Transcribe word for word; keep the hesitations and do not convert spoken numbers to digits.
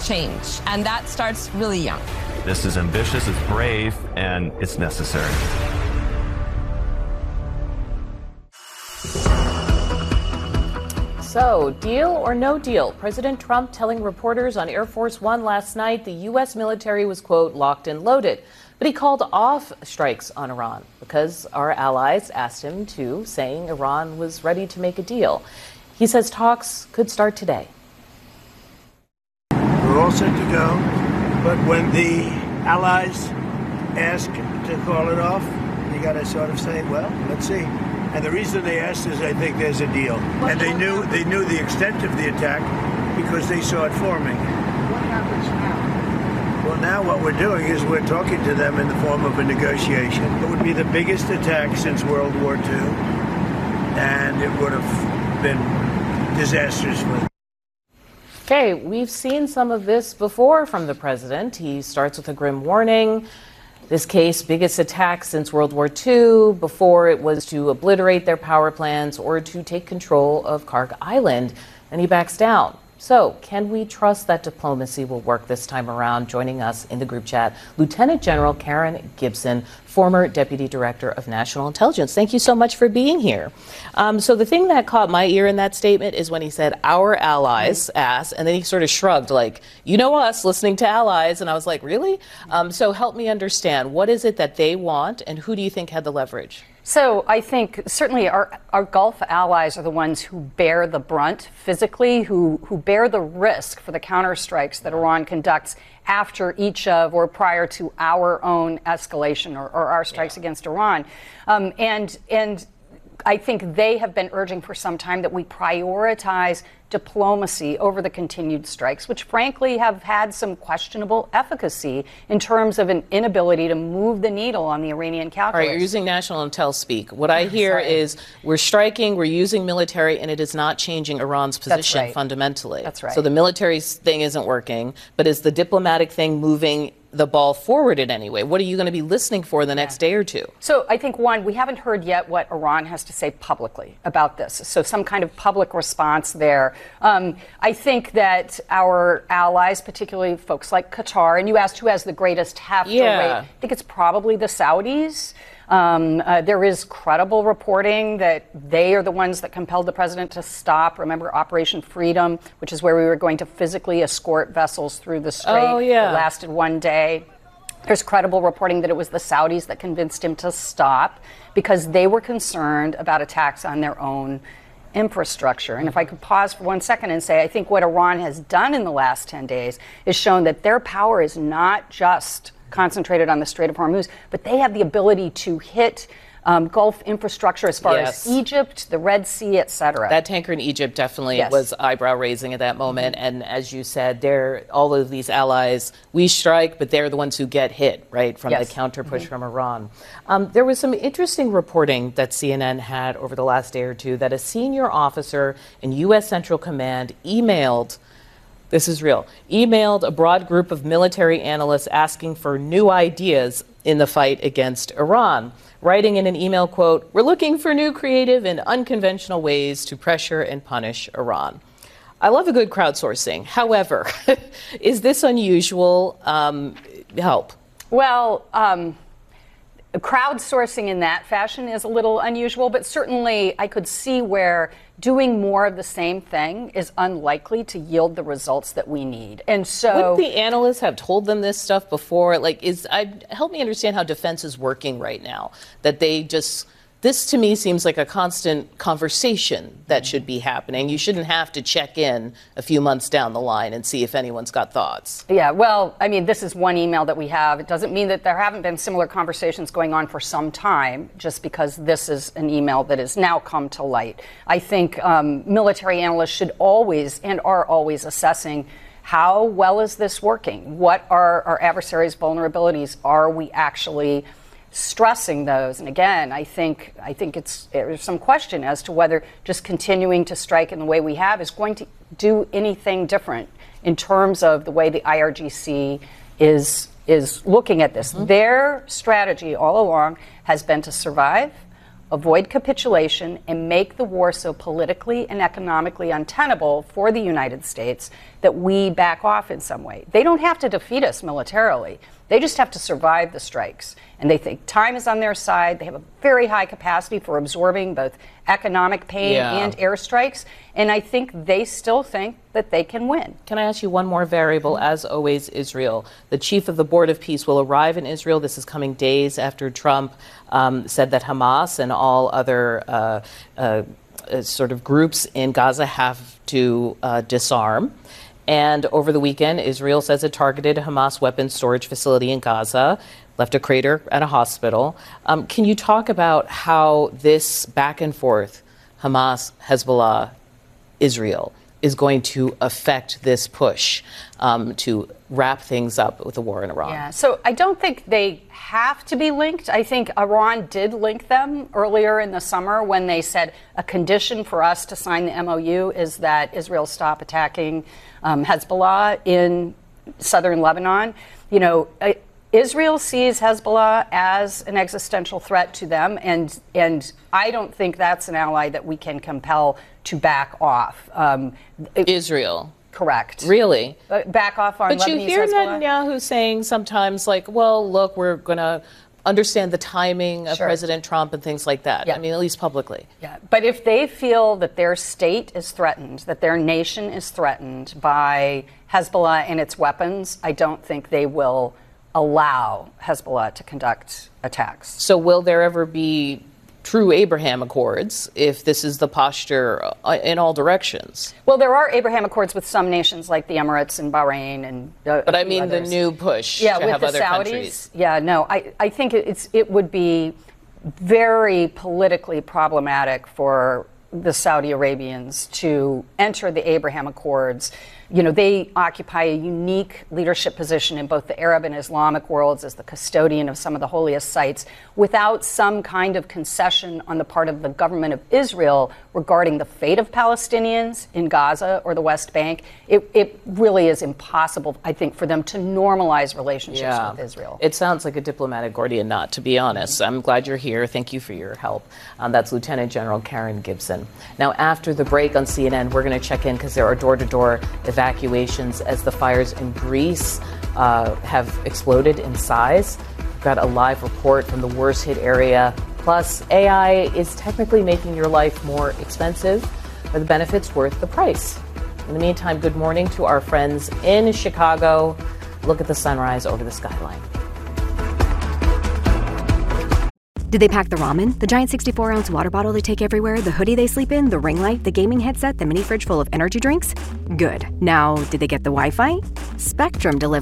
change, and that starts really young. This is ambitious, it's brave, and it's necessary. So, deal or no deal? President Trump telling reporters on Air Force One last night the U S military was, quote, locked and loaded. But he called off strikes on Iran because our allies asked him to, saying Iran was ready to make a deal. He says talks could start today. We're all set to go, but when the allies ask to call it off, you got to sort of say, well, let's see. And the reason they asked is I think there's a deal. And they knew they knew the extent of the attack because they saw it forming. What happens now? Well, now what we're doing is we're talking to them in the form of a negotiation. It would be the biggest attack since World War Two, and it would have been disastrous for them. Okay, we've seen some of this before from the president. He starts with a grim warning. This case, biggest attack since World War Two. Before, it was to obliterate their power plants or to take control of Khark Island. And he backs down. So, can we trust that diplomacy will work this time around? Joining us in the group chat, Lieutenant General Karen Gibson, former Deputy Director of National Intelligence. Thank you so much for being here. Um, so the thing that caught my ear in that statement is when he said, our allies asked, and then he sort of shrugged like, you know us, listening to allies. And I was like, really? Um, so help me understand, what is it that they want, and who do you think had the leverage? So I think certainly our, our Gulf allies are the ones who bear the brunt physically, who, who bear the risk for the counterstrikes that Iran conducts after each of or prior to our own escalation or, or our strikes yeah. against Iran. Um, and, and I think they have been urging for some time that we prioritize diplomacy over the continued strikes, which frankly have had some questionable efficacy in terms of an inability to move the needle on the Iranian calculus. All right, you're using national intel speak. What I hear Sorry. is we're striking, we're using military, and it is not changing Iran's position That's right. fundamentally. That's right. So the military thing isn't working, but is the diplomatic thing moving the ball forward in any way? What are you going to be listening for the next yeah. day or two? So I think, one, we haven't heard yet what Iran has to say publicly about this. So some kind of public response there. Um, I think that our allies, particularly folks like Qatar, and you asked who has the greatest heft yeah. or weight, I think it's probably the Saudis. Um, uh, there is credible reporting that they are the ones that compelled the president to stop. Remember Operation Freedom, which is where we were going to physically escort vessels through the strait. Oh, yeah. It lasted one day. There's credible reporting that it was the Saudis that convinced him to stop because they were concerned about attacks on their own infrastructure. And if I could pause for one second and say, I think what Iran has done in the last ten days is shown that their power is not just concentrated on the Strait of Hormuz, but they have the ability to hit um, Gulf infrastructure as far yes. as Egypt, the Red Sea, et cetera. That tanker in Egypt definitely yes. was eyebrow raising at that moment. Mm-hmm. And as you said, they're all of these allies, we strike, but they're the ones who get hit, right, from yes. the counter push mm-hmm. from Iran. Um, there was some interesting reporting that C N N had over the last day or two that a senior officer in U S Central Command emailed This is real. Emailed a broad group of military analysts asking for new ideas in the fight against Iran, writing in an email, quote, we're looking for new creative and unconventional ways to pressure and punish Iran. I love a good crowdsourcing. However, is this unusual? Um, help. Well, um, crowdsourcing in that fashion is a little unusual, but certainly I could see where doing more of the same thing is unlikely to yield the results that we need. And so wouldn't the analysts have told them this stuff before? Like, is I help me understand how defense is working right now, that they just this to me seems like a constant conversation that should be happening. You shouldn't have to check in a few months down the line and see if anyone's got thoughts. Yeah, well, I mean, this is one email that we have. It doesn't mean that there haven't been similar conversations going on for some time, just because this is an email that has now come to light. I think um, military analysts should always and are always assessing how well is this working? What are our adversaries' vulnerabilities? Are we actually stressing those? And again, I think I think it's there's some question as to whether just continuing to strike in the way we have is going to do anything different in terms of the way the I R G C is is looking at this. Mm-hmm. Their strategy all along has been to survive, avoid capitulation, and make the war so politically and economically untenable for the United States that we back off in some way. They don't have to defeat us militarily. They just have to survive the strikes. And they think time is on their side. They have a very high capacity for absorbing both economic pain Yeah. and airstrikes. And I think they still think that they can win. Can I ask you one more variable? As always, Israel. The chief of the Board of Peace will arrive in Israel. This is coming days after Trump um, said that Hamas and all other uh, uh, uh, sort of groups in Gaza have to uh, disarm. And over the weekend, Israel says it targeted a Hamas weapons storage facility in Gaza, left a crater at a hospital. Um, can you talk about how this back and forth, Hamas, Hezbollah, Israel, is going to affect this push um, to wrap things up with the war in Iran? Yeah, so I don't think they have to be linked. I think Iran did link them earlier in the summer when they said a condition for us to sign the M O U is that Israel stop attacking um, Hezbollah in southern Lebanon. You know, uh, Israel sees Hezbollah as an existential threat to them, and and I don't think that's an ally that we can compel to back off. Um, Israel. Correct. Really? Uh, back off on But Lebanese you hear Hezbollah? Netanyahu saying sometimes, like, well, look, we're going to understand the timing of Sure. President Trump and things like that. Yeah. I mean, at least publicly. Yeah, but if they feel that their state is threatened, that their nation is threatened by Hezbollah and its weapons, I don't think they will allow Hezbollah to conduct attacks. So will there ever be true Abraham Accords if this is the posture uh, in all directions? Well, there are Abraham Accords with some nations like the Emirates and Bahrain and uh, But a I few mean others. the new push yeah, to with have the other Saudis. countries. Yeah, no, I, I think it's it would be very politically problematic for the Saudi Arabians to enter the Abraham Accords. You know, they occupy a unique leadership position in both the Arab and Islamic worlds as the custodian of some of the holiest sites without some kind of concession on the part of the government of Israel regarding the fate of Palestinians in Gaza or the West Bank. It, it really is impossible, I think, for them to normalize relationships Yeah. with Israel. It sounds like a diplomatic Gordian knot, to be honest. I'm glad you're here. Thank you for your help. Um, that's Lieutenant General Karen Gibson. Now, after the break on C N N, we're going to check in because there are door-to-door evacuations as the fires in Greece uh, have exploded in size. We've got a live report from the worst hit area. Plus, A I is technically making your life more expensive. Are the benefits worth the price? In the meantime, good morning to our friends in Chicago. Look at the sunrise over the skyline. Did they pack the ramen? The giant sixty-four ounce water bottle they take everywhere? The hoodie they sleep in? The ring light? The gaming headset? The mini fridge full of energy drinks? Good. Now, did they get the Wi-Fi? Spectrum delivers